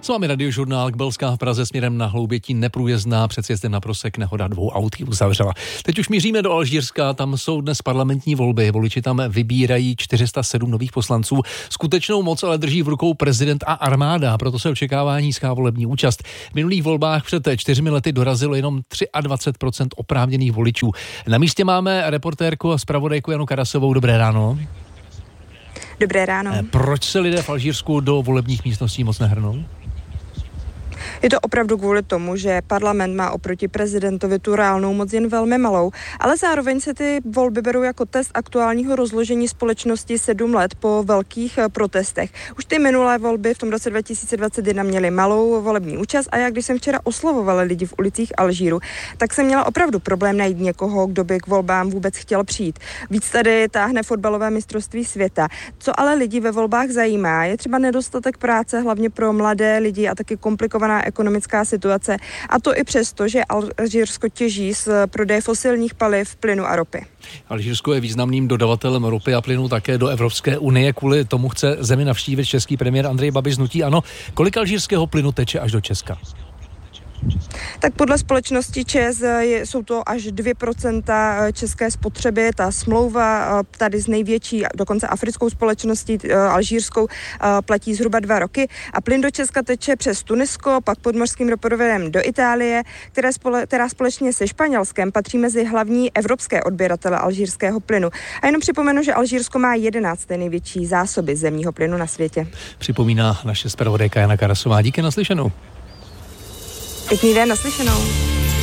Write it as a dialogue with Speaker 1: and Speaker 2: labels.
Speaker 1: Co máme radiožurnál Kbelská v Praze směrem na Hloubětín neprůjezdná, před sjezdem na Prosek nehoda 2 aut uzavřela. Teď už míříme do Alžírska, tam jsou dnes parlamentní volby, voliči tam vybírají 407 nových poslanců. Skutečnou moc ale drží v rukou prezident a armáda, proto se očekává nízká volební účast. V minulých volbách před 4 lety dorazilo jenom 23% oprávněných voličů. Na místě máme reportérku a zpravodajku Janu Karasovou. Dobré ráno.
Speaker 2: Dobré ráno.
Speaker 1: Proč se lidé v Alžírsku do volebních místností moc nehrnou?
Speaker 2: Je to opravdu kvůli tomu, že parlament má oproti prezidentovi tu reálnou moc jen velmi malou, ale zároveň se ty volby berou jako test aktuálního rozložení společnosti 7 let po velkých protestech. Už ty minulé volby v tom roce 2021 měly malou volební účast a já, když jsem včera oslovovala lidi v ulicích Alžíru, tak jsem měla opravdu problém najít někoho, kdo by k volbám vůbec chtěl přijít. Víc tady táhne fotbalové mistrovství světa. Co ale lidi ve volbách zajímá, je třeba nedostatek práce, hlavně pro mladé lidi a taky komplikovaná ekonomická situace, a to i přesto, že Alžírsko těží z prodeje fosilních paliv, plynu a ropy.
Speaker 1: Alžírsko je významným dodavatelem ropy a plynu také do Evropské unie. Kvůli tomu chce zemi navštívit český premiér Andrej Babiš z hnutí ANO. Kolik alžírského plynu teče až do Česka?
Speaker 2: Tak podle společnosti ČEZ jsou to až 2% české spotřeby. Ta smlouva tady s největší, dokonce africkou společností, alžírskou, platí zhruba 2 roky. A plyn do Česka teče přes Tunisko, pak podmořským ropovodem do Itálie, která společně se Španělskem patří mezi hlavní evropské odběratele alžírského plynu. A jenom připomenu, že Alžírsko má 11. největší zásoby zemního plynu na světě.
Speaker 1: Připomíná naše zpravodajka Jana Karasová. Díky, naslyšenou.
Speaker 2: Pěkný den, naslyšenou.